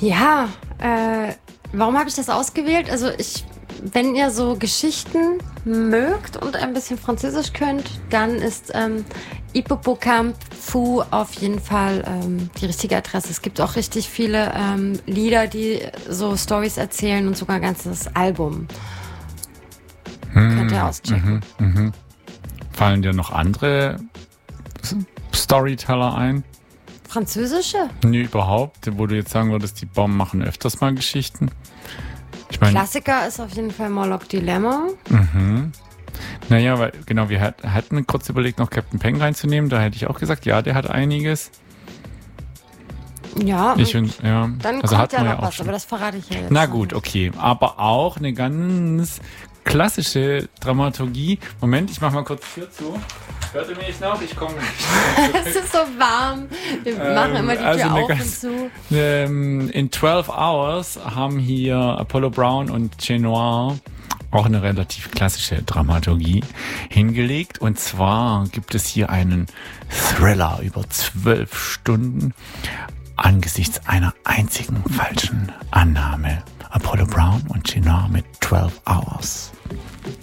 Ja, warum habe ich das ausgewählt? Also wenn ihr so Geschichten mögt und ein bisschen Französisch könnt, dann ist Hippocampe Fou auf jeden Fall die richtige Adresse. Es gibt auch richtig viele Lieder, die so Storys erzählen und sogar ein ganzes Album. Könnt ihr auschecken. Fallen dir noch andere Storyteller ein? Französische? Nee, überhaupt. Wo du jetzt sagen würdest, die Bomben machen öfters mal Geschichten. Ich meine, Klassiker ist auf jeden Fall Morlock Dilemma. naja, weil genau, wir hatten kurz überlegt, noch Captain Peng reinzunehmen. Da hätte ich auch gesagt, ja, der hat einiges. Ja, dann also kommt ja man noch auch was, schon. aber das verrate ich ja jetzt. Na gut, okay. Aber auch eine ganz klassische Dramaturgie. Moment, ich mach mal kurz Tür zu. Hört ihr mich noch? Ich komme nicht. Es ist so warm. Wir machen immer die Tür auf und zu. In 12 Hours haben hier Apollo Brown und Chat Noir auch eine relativ klassische Dramaturgie hingelegt. Und zwar gibt es hier einen Thriller über 12 Stunden angesichts einer einzigen falschen Annahme. Apollo Brown und Chat Noir mit 12 Hours.